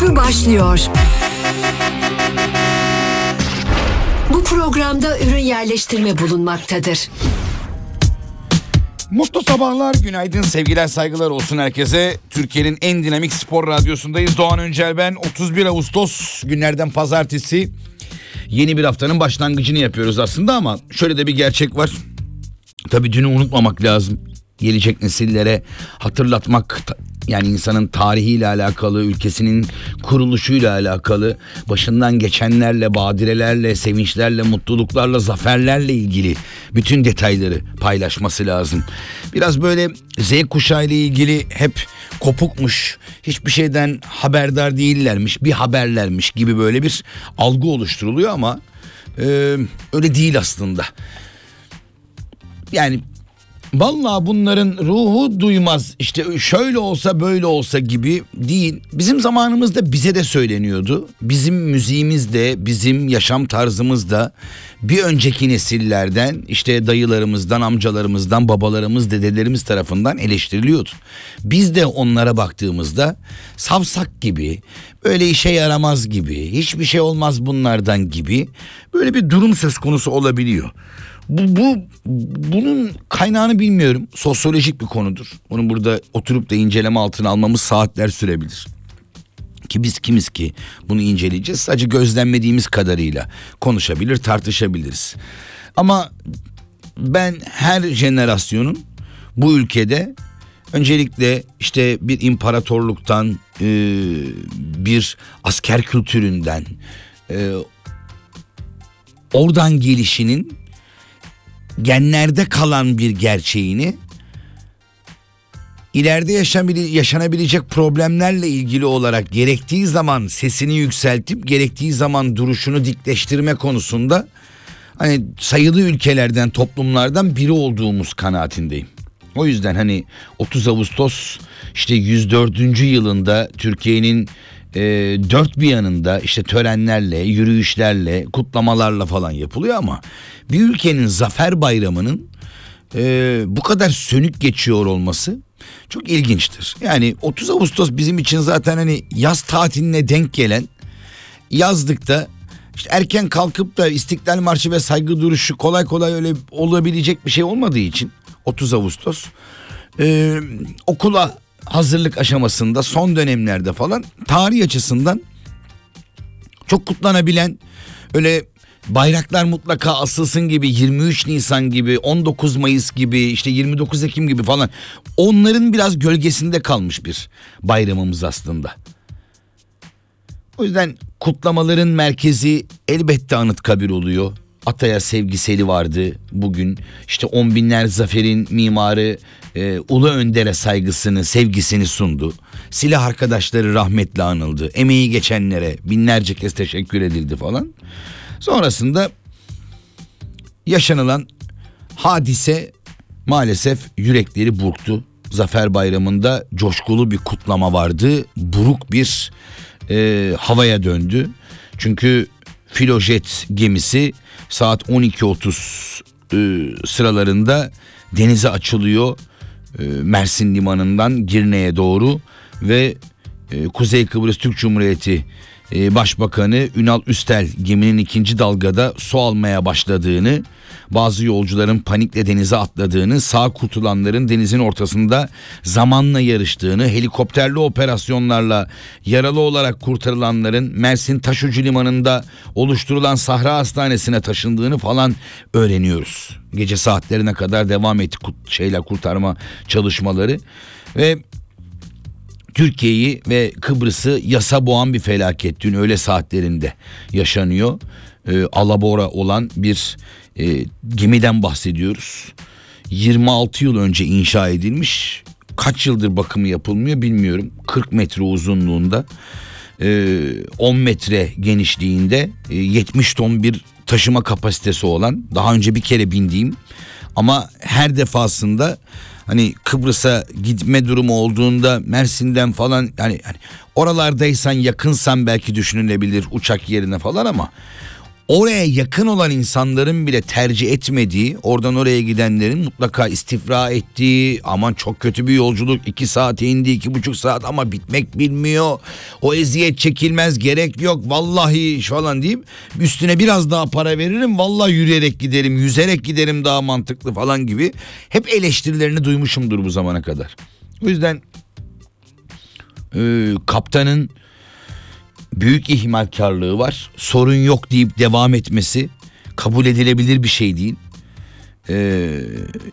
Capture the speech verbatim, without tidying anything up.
Kulübü başlıyor. Bu programda ürün yerleştirme bulunmaktadır. Mutlu sabahlar, günaydın, sevgiler, saygılar olsun herkese. Türkiye'nin en dinamik spor radyosundayız. Doğan Öncel ben. otuz bir Ağustos günlerden pazartesi. Yeni bir haftanın başlangıcını yapıyoruz aslında ama şöyle de bir gerçek var. Tabii dünü unutmamak lazım. Gelecek nesillere hatırlatmak, yani insanın tarihiyle alakalı, ülkesinin kuruluşuyla alakalı, başından geçenlerle, badirelerle, sevinçlerle, mutluluklarla, zaferlerle ilgili bütün detayları paylaşması lazım. Biraz böyle Z kuşağı ile ilgili hep kopukmuş, hiçbir şeyden haberdar değillermiş, bir haberlermiş gibi böyle bir algı oluşturuluyor ama e, öyle değil aslında. Yani vallahi bunların ruhu duymaz, işte şöyle olsa böyle olsa gibi değil. Bizim zamanımızda bize de söyleniyordu. Bizim müziğimiz de, bizim yaşam tarzımız da bir önceki nesillerden, işte dayılarımızdan, amcalarımızdan, babalarımız, dedelerimiz tarafından eleştiriliyordu. Biz de onlara baktığımızda savsak gibi, böyle işe yaramaz gibi, hiçbir şey olmaz bunlardan gibi böyle bir durum söz konusu olabiliyor. Bu, bu bunun kaynağını bilmiyorum. Sosyolojik bir konudur. Onu burada oturup da inceleme altına almamız saatler sürebilir. Ki biz kimiz ki bunu inceleyeceğiz. Sadece gözlemlediğimiz kadarıyla konuşabilir, tartışabiliriz. Ama ben her jenerasyonun bu ülkede öncelikle işte bir imparatorluktan, bir asker kültüründen, oradan gelişinin genlerde kalan bir gerçeğini, ileride yaşanabilecek problemlerle ilgili olarak gerektiği zaman sesini yükseltip gerektiği zaman duruşunu dikleştirme konusunda hani sayılı ülkelerden, toplumlardan biri olduğumuz kanaatindeyim. O yüzden hani otuz Ağustos işte yüz dördüncü yılında Türkiye'nin e, dört bir yanında işte törenlerle, yürüyüşlerle, kutlamalarla falan yapılıyor ama bir ülkenin Zafer Bayramı'nın e, bu kadar sönük geçiyor olması çok ilginçtir. Yani otuz Ağustos bizim için zaten hani yaz tatiline denk gelen, yazlıkta işte erken kalkıp da İstiklal Marşı ve saygı duruşu kolay kolay öyle olabilecek bir şey olmadığı için otuz Ağustos e, okula hazırlık aşamasında son dönemlerde falan tarih açısından çok kutlanabilen, öyle bayraklar mutlaka asılsın gibi, yirmi üç Nisan gibi, on dokuz Mayıs gibi, işte yirmi dokuz Ekim gibi falan, onların biraz gölgesinde kalmış bir bayramımız aslında. O yüzden kutlamaların merkezi elbette Anıtkabir oluyor. Ataya sevgiseli vardı bugün. İşte on binler zaferin mimarı e, Ulu Önder'e saygısını, sevgisini sundu. Silah arkadaşları rahmetle anıldı. Emeği geçenlere binlerce kez teşekkür edildi falan. Sonrasında yaşanılan hadise maalesef yürekleri burktu. Zafer Bayramı'nda coşkulu bir kutlama vardı. Buruk bir e, havaya döndü. Çünkü filojet gemisi saat on iki otuz e, sıralarında denize açılıyor. E, Mersin Limanı'ndan Girne'ye doğru ve e, Kuzey Kıbrıs Türk Cumhuriyeti e, Başbakanı Ünal Üstel geminin ikinci dalgada su almaya başladığını, bazı yolcuların panikle denize atladığını, sağ kurtulanların denizin ortasında zamanla yarıştığını, helikopterli operasyonlarla yaralı olarak kurtarılanların Mersin Taşucu Limanı'nda oluşturulan Sahra Hastanesi'ne taşındığını falan öğreniyoruz. Gece saatlerine kadar devam etti şeyler, kurtarma çalışmaları ve Türkiye'yi ve Kıbrıs'ı yasa boğan bir felaket dün öğle saatlerinde yaşanıyor. Ee, alabora olan bir e, gemiden bahsediyoruz. yirmi altı yıl önce inşa edilmiş, kaç yıldır bakımı yapılmıyor bilmiyorum. kırk metre uzunluğunda, e, on metre genişliğinde, e, yetmiş ton bir taşıma kapasitesi olan, daha önce bir kere bindiğim ama her defasında hani Kıbrıs'a gitme durumu olduğunda Mersin'den falan, yani, yani oralardaysan, yakınsan belki düşünülebilir uçak yerine falan, ama oraya yakın olan insanların bile tercih etmediği, oradan oraya gidenlerin mutlaka istifra ettiği, aman çok kötü bir yolculuk, iki saate indi, iki buçuk saat ama bitmek bilmiyor, o eziyet çekilmez, gerek yok vallahi falan deyip üstüne biraz daha para veririm, vallahi yürüyerek giderim, yüzerek giderim daha mantıklı falan gibi hep eleştirilerini duymuşumdur bu zamana kadar. O yüzden e, kaptanın büyük ihmalkarlığı var. Sorun yok deyip devam etmesi kabul edilebilir bir şey değil. Ee,